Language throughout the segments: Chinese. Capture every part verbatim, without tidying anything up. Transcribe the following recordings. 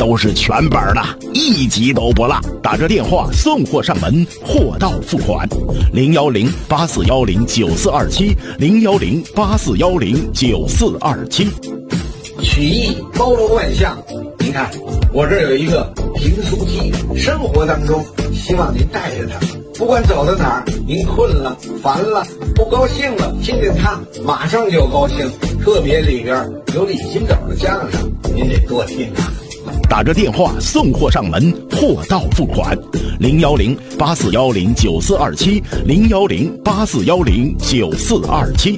都是全本的，一集都不落。打这电话送货上门，货到付款。零幺零八四幺零九四二七，零幺零八四幺零九四二七。 曲艺包罗万象，您看我这儿有一个评书机，生活当中希望您带着它，不管走到哪儿，您困了、烦了、不高兴了，听见它马上就高兴。特别里边有李金斗的相声，您得多听啊。 打着电话送货上门，货到付款。零幺零八四幺零九四二七，零幺零八四幺零九四二七。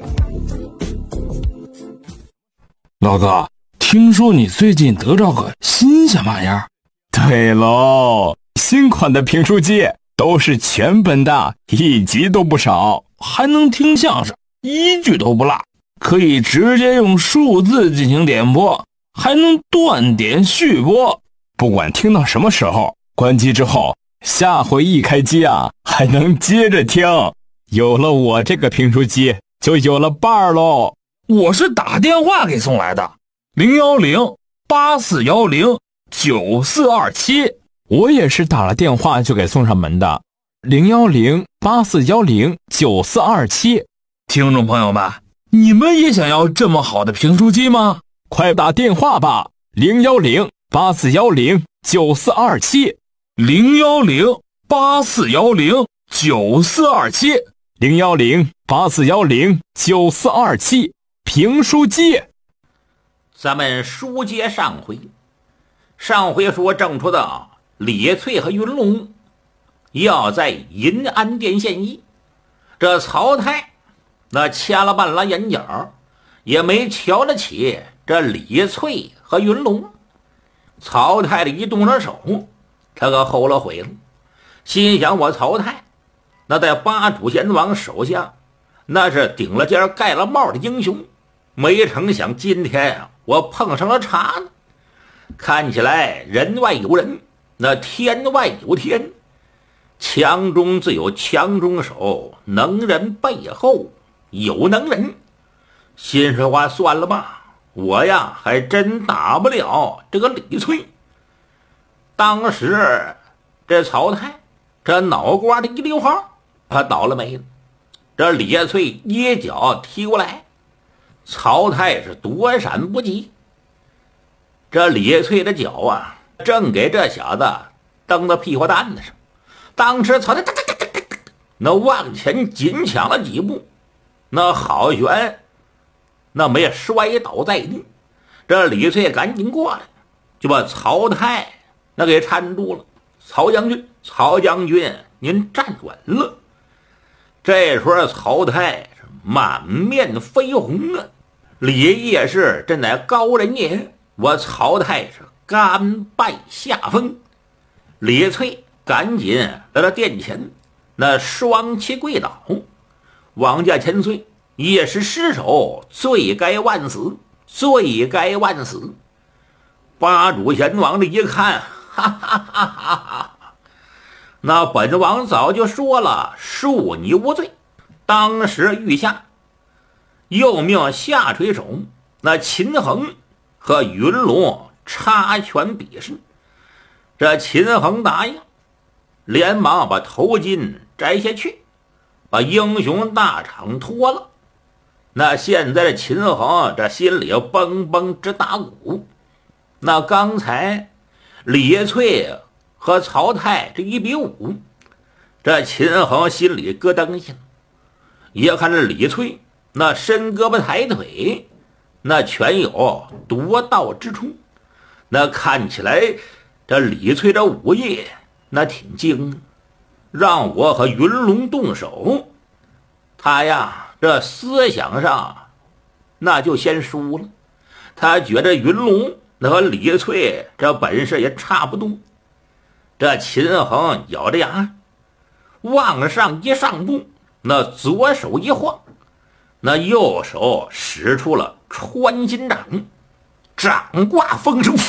老哥，听说你最近得着个新鲜玩意儿？ 对喽，新款的评书机都是全本的，一集都不少， 还能听相声，一句都不落，可以直接用数字进行点播，还能断点续播， 不管听到什么时候，关机之后，下回一开机啊，还能接着听。有了我这个评书机，就有了伴儿喽。 我是打电话给送来的，零幺零八四幺零九四二七。 我也是打了电话就给送上门的，零幺零八四幺零九四二七。 听众朋友们，你们也想要这么好的评书机吗？ 快打电话吧，零幺零八四幺零九四二七， 零幺零八四幺零九四二七， 零幺零八四幺零九四二七。评书机。 咱们书接上回，上回说正说的李翠和云龙要在银安殿献艺，这曹太那掐了半拉眼角，也没瞧得起这李翠和云龙。曹太的一动了手，他可后了悔了，心想我曹太那在八主贤王手下那是顶了尖盖了帽的英雄，没成想今天啊，我碰上了茬呢。看起来人外有人，那天外有天，强中自有强中手，能人背后有能人。心说话算了吧，我呀还真打不了这个李翠。当时这曹太这脑瓜的一溜号，他倒了霉了。这李翠一脚踢过来，曹太是躲闪不及。这李翠的脚啊，正给这小子蹬到屁股蛋子上。当时曹太哒哒哒哒哒那往前紧抢了几步，那好悬，那没摔倒在地。这李翠赶紧过来，就把曹太那给搀住了。曹将军，曹将军，您站稳了。这时候曹太满面绯红啊，李业是真乃高人也，我曹太是甘拜下风。李翠赶紧来到殿前，那双膝跪倒，王家千岁，也是失手，罪该万死，罪该万死。八主贤王这一看，哈哈哈哈哈！那本王早就说了，恕你无罪。当时御下又命下垂手，那秦衡和云龙插拳比试。这秦衡答应，连忙把头巾摘下去，把英雄大氅脱了。那现在的秦衡这心里蹦蹦直打鼓。那刚才李翠和曹太这一比武，这秦衡心里咯噔一下，也看这李翠那伸胳膊抬腿，那全有夺道之处。那看起来这李翠这武艺那挺精，让我和云龙动手，他呀这思想上那就先输了。他觉得云龙那和李翠这本事也差不多。这秦衡咬着牙往上一上步，那左手一晃，那右手使出了穿心掌，掌挂风声。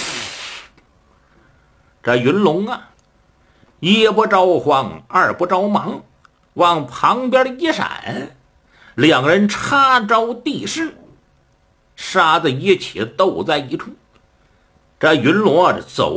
这云龙啊，一不着慌，二不着忙，往旁边一闪，两人插招地势，杀在一起，斗在一处。这云龙啊，走